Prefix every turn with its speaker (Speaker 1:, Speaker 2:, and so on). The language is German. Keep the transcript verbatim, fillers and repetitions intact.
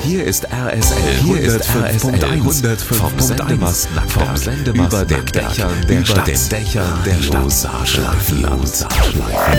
Speaker 1: Hier ist R S L. Hier ist R S L vom Sendemast vom Sendemast über den Dächern der Stadt. Über den Dächern der Stadt.